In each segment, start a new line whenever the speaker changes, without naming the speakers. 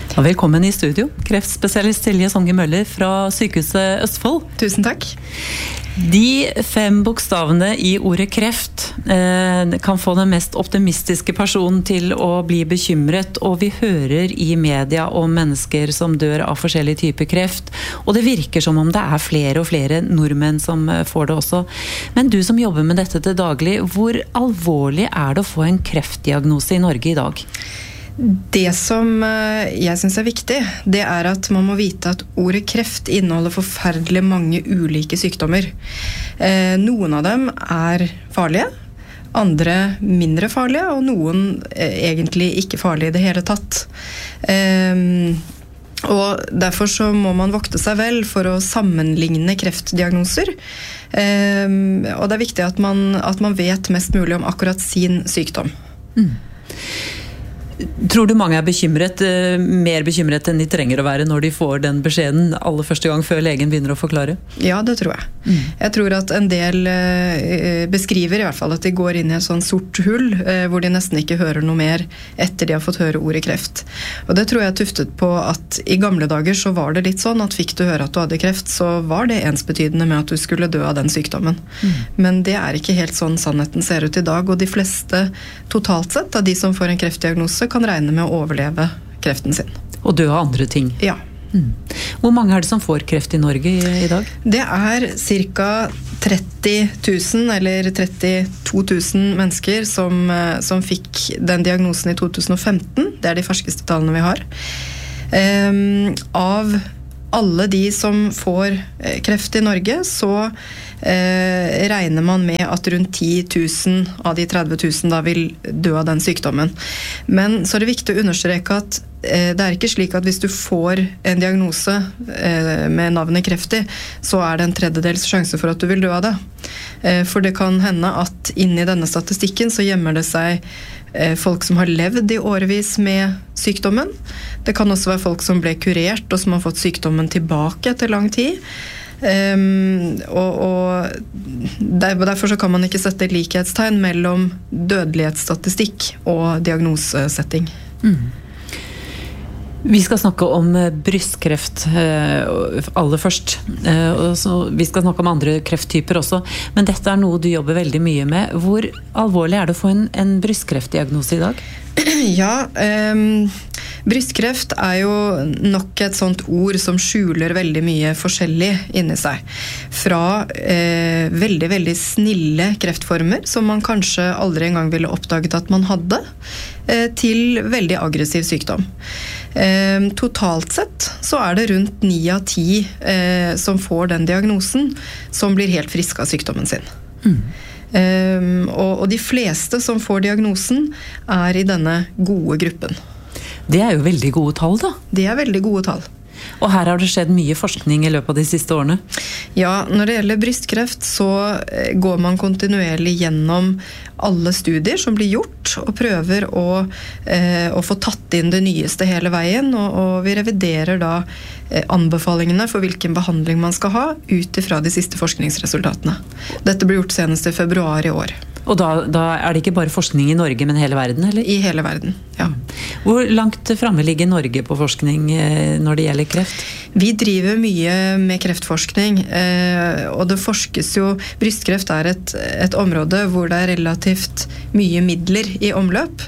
Velkommen i studio, kreftspesialist Silje Songe Møller fra Sykehuset Østfold.
Tusen takk.
De 5 bokstavene i ordet kreft kan få den mest optimistiske personen til å bli bekymret, og vi hører i media om mennesker som dør av forskjellige typer kreft, og det virker som om det er flere og flere nordmenn som får det også. Men du som jobber med dette til daglig, hvor alvorlig er det å få en kreftdiagnose i Norge i dag?
Det som jeg synes er viktig, det er at man må vite at ordet kreft inneholder forferdelig mange ulike sykdommer. Noen av dem er farlige, andre mindre farlige, og noen egentlig ikke farlige i det hele tatt. Og derfor så må man vokte seg vel for å sammenligne kreftdiagnoser. Og det er viktig at man vet mest mulig om akkurat sin sykdom.
Tror du mange er bekymret, mer bekymret enn de trenger å være når de får den beskjeden aller første gang før legen begynner å forklare?
Ja, det tror jeg. Jeg tror at en del beskriver i hvert fall at de går inn i et sånn sort hull, hvor de nesten ikke hører noe mer etter de har fått høre ordet kreft. Og det tror jeg er tuftet på at i gamle dager så var det litt sånn at fikk du høre at du hadde kreft, så var det ensbetydende med at du skulle dø av den sykdommen. Men det er ikke helt sånn sannheten ser ut i dag, og de fleste totalt sett av de som får en kreftdiagnose kan regne med å overleve kreften sin.
Og dø av andre ting?
Ja.
Hvor mange er det som får kreft i Norge i dag?
Det er ca. 30 000 eller 32 000 mennesker som fikk den diagnosen i 2015. Det er de ferskeste tallene vi har. Av alle de som får kreft i Norge, så regner man med at rundt 10 000 av de 30 000 da vil dø av den sykdommen. Men så er det viktig å understreke at det er ikke slik at hvis du får en diagnose med navnet kreft i, så er det en tredjedels sjanse for at du vil dø av det. For det kan hende at inni denne statistikken så gjemmer det seg folk som har levd i årevis med sykdommen. Det kan også være folk som ble kurert og som har fått sykdommen tilbake etter lang tid. Og derfor så kan man ikke sette likhetstegn mellom dødelighetsstatistikk og diagnosesetting.
Vi skal snakke om brystkreft aller først. Vi skal snakke om andre krefttyper også, men dette er noe du jobber veldig mye med. Hvor alvorlig er det å få en brystkreftdiagnose i dag?
Ja, brystkreft er jo nok et sånt ord som skjuler veldig mye forskjellig inni seg. Fra veldig, veldig snille kreftformer, som man kanskje aldri engang ville oppdaget at man hadde, til veldig aggressiv sykdom. Totalt sett så er det rundt 9 av 10 som får den diagnosen, som blir helt friske av sykdommen sin. Og de fleste som får diagnosen er i denne gode gruppen.
Det er jo veldig gode tall da.
Det er veldig gode tall.
Og her har det skjedd mye forskning i løpet av de siste årene.
Ja, når det gjelder brystkreft så går man kontinuerlig gjennom alle studier som blir gjort, og prøver å få tatt inn det nyeste hele veien, og vi reviderer da anbefalingene for hvilken behandling man skal ha ut ifra de siste forskningsresultatene. Dette ble gjort senest i februar i år.
Og da er det ikke bare forskning i Norge, men hele verden, eller?
I hele verden, ja.
Hvor langt fremme ligger Norge på forskning når det gjelder kreft?
Vi driver mye med kreftforskning, og det forskes jo. Brystkreft er et område hvor det er relativt mye midler i omløp,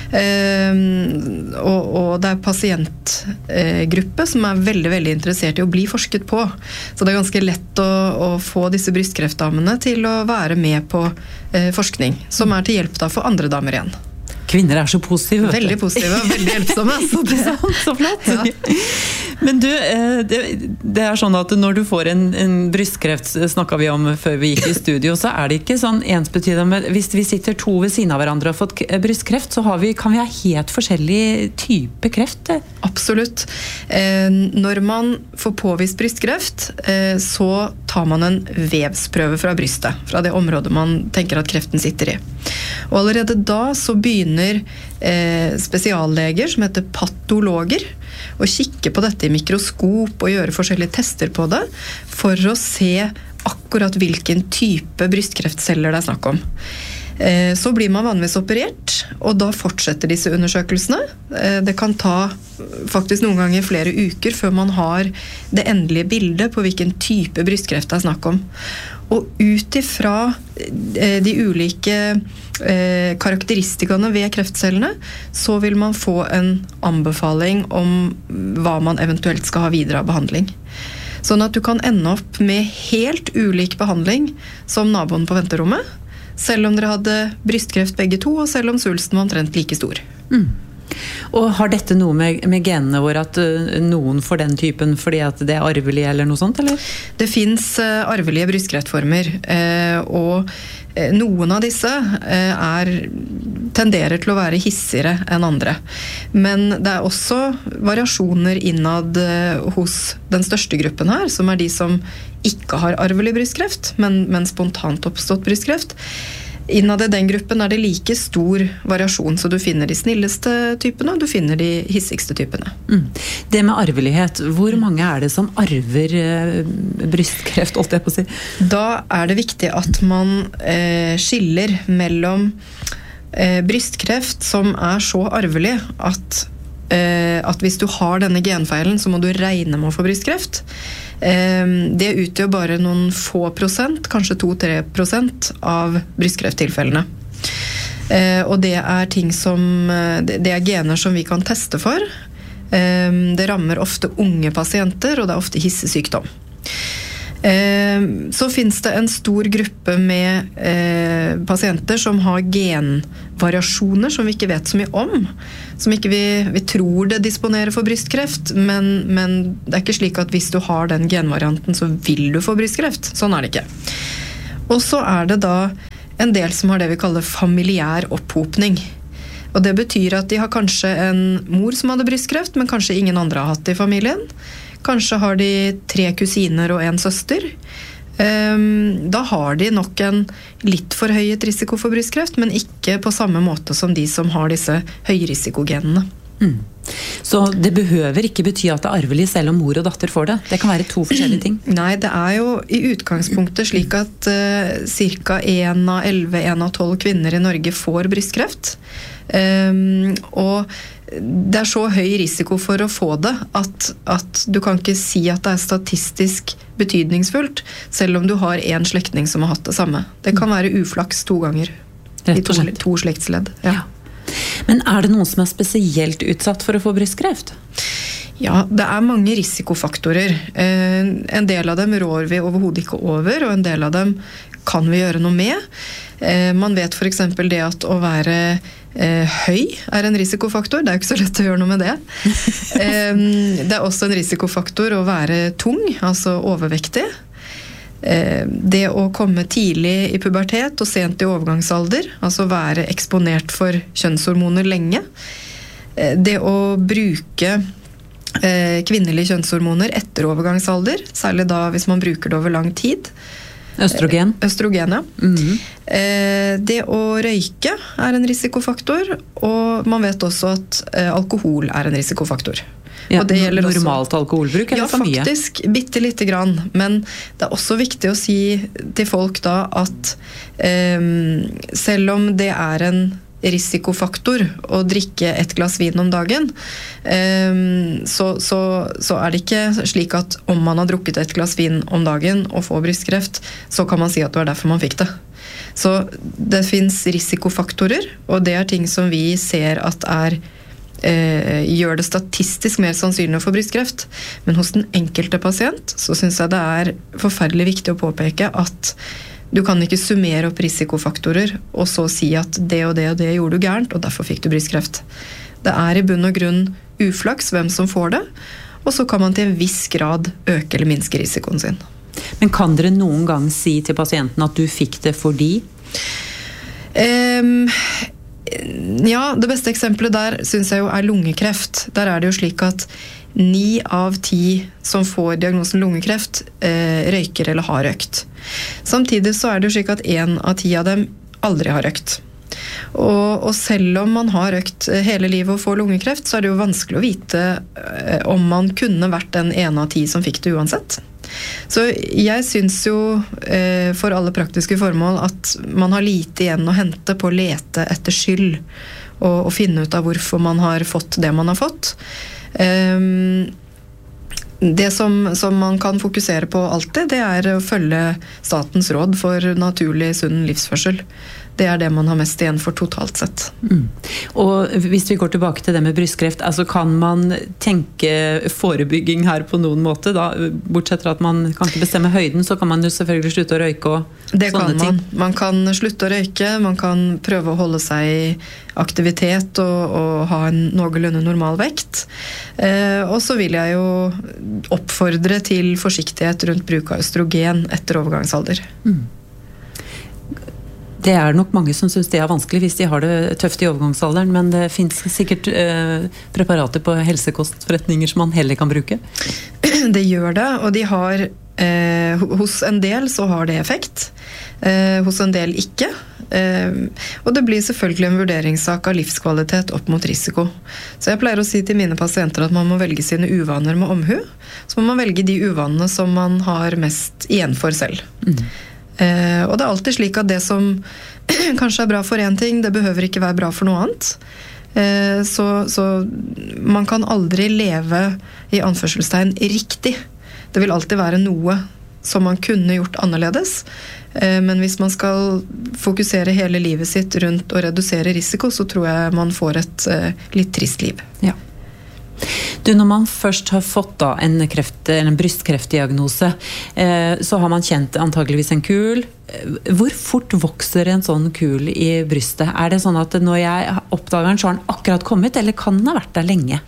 og det er pasientgruppe som er veldig, veldig interessert i å bli forsket på. Så det er ganske lett å få disse brystkreftdamene til å være med på forskning, som er til hjelp da for andre damer igjen.
Kvinner er så positive.
Veldig positive, veldig hjelpsomme.
Så flott. Ja. Men du, det er sånn at når du får en brystkreft, snakket vi om før vi gikk i studio, så er det ikke sånn ensbetydende med, hvis vi sitter 2 ved siden av hverandre og har fått brystkreft, så kan vi ha helt forskjellig type kreft.
Absolutt. Når man får påvist brystkreft, så tar man en vevsprøve fra brystet, fra det området man tenker at kreften sitter i. Og allerede da så begynner spesialleger som heter patologer å kikke på dette i mikroskop og gjøre forskjellige tester på det for å se akkurat hvilken type brystkreftceller det er snakk om. Så blir man vanligvis operert, og da fortsetter disse undersøkelsene. Det kan ta faktisk noen ganger flere uker før man har det endelige bildet på hvilken type brystkreft det er snakk om. Og ut ifra de ulike karakteristikene ved kreftcellene, så vil man få en anbefaling om hva man eventuelt skal ha videre av behandling. Sånn at du kan ende opp med helt ulik behandling som naboen på venterommet, selv om dere hadde brystkreft begge to, og selv om svulsten var omtrent like stor.
Og har dette noe med genene våre at noen får den typen fordi at det er arvelig eller noe sånt, eller?
Det finnes arvelige brystkreftformer, og noen av disse tenderer til å være hissigere enn andre. Men det er også variasjoner innad hos den største gruppen her, som er de som ikke har arvelig brystkreft, men spontant oppstått brystkreft. Innad i den gruppen er det like stor variasjon, så du finner de snilleste typene, og du finner de hissigste typene.
Det med arvelighet, hvor mange er det som arver brystkreft, holdt jeg på å si?
Da er det viktig at man skiller mellom brystkreft som er så arvelig at hvis du har denne genfeilen, så må du regne med å få brystkreft. Det utgjør bare noen få prosent, kanskje 2-3% av brystkrefttilfellene. Og det er ting det er gener som vi kan teste for. Det rammer ofte unge pasienter, og det er ofte hissesykdom. Så finnes det en stor gruppe med pasienter som har genvariasjoner som vi ikke vet så mye om, som ikke vi tror det disponerer for brystkreft, men det er ikke slik at hvis du har den genvarianten så vil du få brystkreft. Sånn er det ikke. Og så er det da en del som har det vi kaller familiær opphopning. Og det betyr at de har kanskje en mor som hadde brystkreft, men kanskje ingen andre har hatt det i familien. Kanskje har de 3 kusiner og 1 søster. Da har de nok en litt forhøyet risiko for brystkreft, men ikke på samme måte som de som har disse høyrisikogenene.
Så det behøver ikke bety at det er arvelig selv om mor og datter får det? Det kan være 2 forskjellige ting?
Nei, det er jo i utgangspunktet slik at ca. 1 av 11, 1 av 12 kvinner i Norge får brystkreft. Og det er så høy risiko for å få det at du kan ikke si at det er statistisk betydningsfullt, selv om du har en slektning som har hatt det samme. Det kan være uflaks 2 ganger i 2 slektsledd. Ja.
Men er det noen som er spesielt utsatt for å få brystkreft?
Ja, det er mange risikofaktorer. En del av dem rår vi overhodet ikke over, og en del av dem kan vi gjøre noe med. Man vet for eksempel det at å være høy er en risikofaktor. Det er jo ikke så lett å gjøre noe med det. Det er også en risikofaktor å være tung, altså overvektig. Det å komme tidlig i pubertet og sent i overgangsalder, altså være eksponert for kjønnshormoner lenge. Det å bruke kvinnelige kjønnshormoner etter overgangsalder, særlig da hvis man bruker det over lang tid.
Østrogen.
Østrogen, ja. Det å røyke er en risikofaktor, og man vet også at alkohol er en risikofaktor.
Ja, og det gjelder normalt alkoholbruk, eller for mye?
Ja, faktisk, bitte lite grann. Men det er også viktig å si til folk da at selv om det er en risikofaktor å drikke 1 glass vin om dagen, så er det ikke slik at om man har drukket 1 glass vin om dagen og får brystkreft, så kan man si at det var derfor man fikk det. Så det finnes risikofaktorer, og det er ting som vi ser at gjør det statistisk mer sannsynlig å få brystkreft. Men hos den enkelte pasient så synes jeg det er forferdelig viktig å påpeke at du kan ikke summere opp risikofaktorer og så si at det og det og det gjorde du gærent, og derfor fikk du brystkreft. Det er i bunn og grunn uflaks hvem som får det, og så kan man til en viss grad øke eller minske risikoen sin.
Men kan dere noen gang si til pasienten at du fikk det fordi?
Ja, det beste eksempelet der synes jeg jo er lungekreft. Der er det jo slik at 9 av 10 som får diagnosen lungekreft røyker eller har røykt. Samtidig så er det jo slik at 1 av 10 av dem aldri har røykt. Og selv om man har røykt hele livet og får lungekreft, så er det jo vanskelig å vite om man kunne vært den 1 av 10 som fikk det uansett. Så jeg synes jo for alle praktiske formål at man har lite igjen å hente på å lete etter skyld og finne ut av hvorfor man har fått det man har fått. Det som man kan fokusere på alltid, det å følge statens råd for naturlig sunn livsførsel. Det det man har mest igjen for totalt sett.
Og hvis vi går tilbake til det med brystkreft, altså kan man tenke forebygging her på noen måte da? Bortsett fra at man kan ikke bestemme høyden, så kan man jo selvfølgelig slutte å røyke og
det
sånne ting.
Man kan slutte å røyke, man kan prøve å holde seg i aktivitet og ha en noenlunde normal vekt. Og så vil jeg jo oppfordre til forsiktighet rundt bruk av østrogen etter overgangsalder.
Det nok mange som synes det vanskelig hvis de har det tøft i overgangsalderen, men det finnes sikkert preparater på helsekostforretninger som man heller kan bruke.
Det gjør det, og de har hos en del så har det effekt, hos en del ikke. Og det blir selvfølgelig en vurderingssak av livskvalitet opp mot risiko. Så jeg pleier å si til mine pasienter at man må velge sine uvaner med omhu. Så må man velge de uvanene som man har mest igjen for selv. Og det alltid slik at det som kanskje bra for en ting, det behøver ikke være bra for noe annet. Så man kan aldri leve i anførselstegn riktig. Det vil alltid være noe som man kunne gjort annerledes. Men hvis man skal fokusere hele livet sitt rundt å redusere risiko, så tror jeg man får et litt trist liv.
Ja. Når man først har fått da en brystkreftdiagnose, så har man kjent antageligvis en kul. Hvor fort vokser en sånn kul i brystet? Det sånn at når jeg oppdager den, så har den akkurat kommet, eller kan den ha vært der lenge?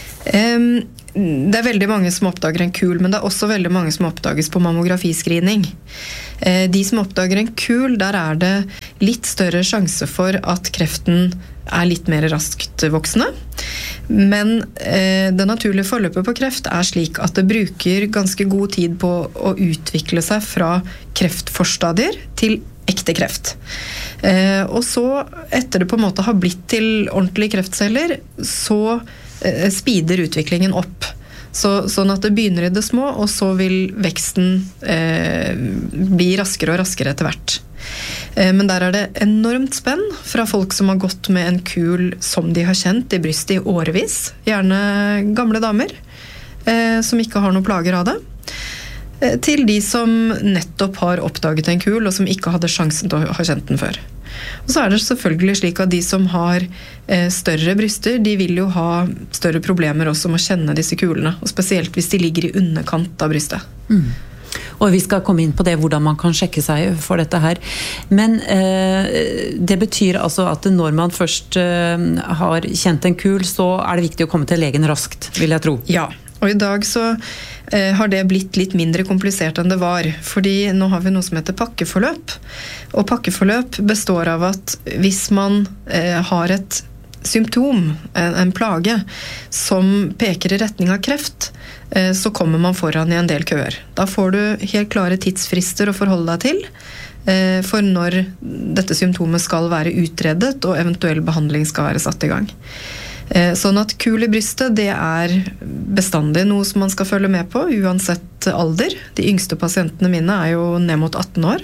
Det veldig mange som oppdager en kul, men det også veldig mange som oppdages på mammografiscreening. De som oppdager en kul, der det litt større sjanse for at kreften litt mer raskt voksende. Men det naturlige forløpet på kreft slik at det bruker ganske god tid på å utvikle seg fra kreftforstadier til ekte kreft. Og så, etter det på en måte har blitt til ordentlige kreftceller, så speeder utviklingen opp. Sånn at det begynner i det små, og så vil veksten bli raskere og raskere etter hvert. Men der det enormt spenn fra folk som har gått med en kul som de har kjent i brystet i årevis, gjerne gamle damer, som ikke har noen plager av det, til de som nettopp har oppdaget en kul og som ikke hadde sjansen til å ha kjent den før. Og så det selvfølgelig slik at de som har større bryster, de vil jo ha større problemer også med å kjenne disse kulene, og spesielt hvis de ligger i underkant av brystet. Og vi skal komme inn på det, hvordan man kan sjekke seg for dette her. Men det betyr altså at når man først har kjent en kul, så det viktig å komme til legen raskt, vil jeg tro.
Ja, og i dag så har det blitt litt mindre komplisert enn det var, fordi nå har vi noe som heter pakkeforløp. Og pakkeforløp består av at hvis man har et symptom, en plage, som peker i retning av kreft, så kommer man foran i en del køer. Da får du helt klare tidsfrister å forholde deg til for når dette symptomet skal være utredet og eventuell behandling skal være satt i gang. Sånn at kul i brystet, det bestandig noe som man skal følge med på, uansett alder. De yngste pasientene mine jo ned mot 18 år.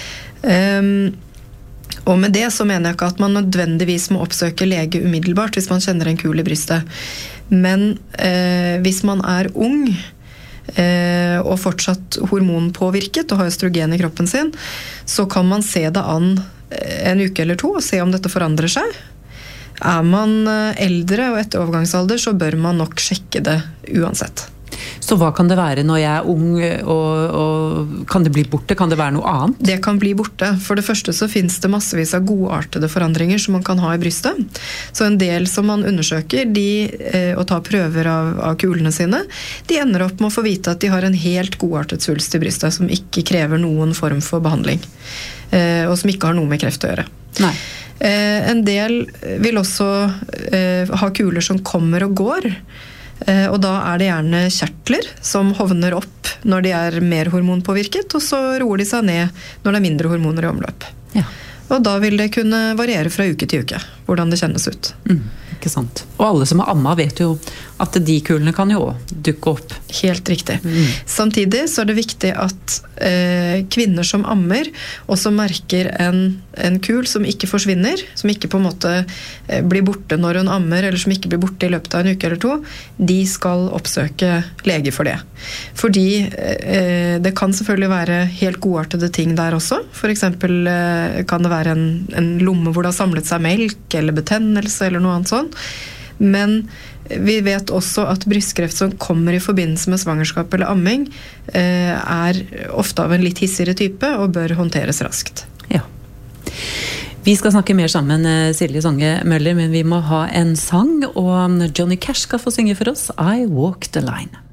Og med det så mener jeg ikke at man nødvendigvis må oppsøke lege umiddelbart hvis man kjenner en kul i brystet. Men hvis man ung og fortsatt hormonpåvirket og har østrogen i kroppen sin, så kan man se det an en uke eller to og se om dette forandrer seg. Man eldre og etter overgangsalder, så bør man nok sjekke det uansett.
Så hva kan det være når jeg ung, og kan det bli borte? Kan det være noe annet?
Det kan bli borte. For det første så finnes det massevis av godartede forandringer som man kan ha i brystet. Så en del som man undersøker, og tar prøver av kulene sine, de ender opp med å få vite at de har en helt godartet svulst i brystet, som ikke krever noen form for behandling, og som ikke har noe med kreft å gjøre.
Nei.
En del vil også ha kuler som kommer og går, og da det gjerne kjertler som hovner opp når de mer hormonpåvirket, og så roer de seg ned når det mindre hormoner i omløp.
Ja.
Og da vil det kunne variere fra uke til uke, hvordan det kjennes ut.
ikke sant. Og alle som har amma vet jo at de kulene kan jo dukke opp.
Helt riktig. Samtidig så er det viktig at kvinner som ammer også merker en kul som ikke forsvinner, som ikke på en måte blir borte når hun ammer, eller som ikke blir borte i løpet av en uke eller to, de skal oppsøke lege for det. Fordi det kan selvfølgelig være helt godartede ting der også. For eksempel kan det være en lomme hvor det har samlet seg melk eller betennelse eller noe annet sånt. Men vi vet også at brystkreft som kommer i forbindelse med svangerskap eller amming er ofte av en litt hissigere type og bør håndteres raskt.
Ja. Vi skal snakke mer sammen, Silje Songe Møller, men vi må ha en sang, og Johnny Cash skal få synge for oss I Walk the Line.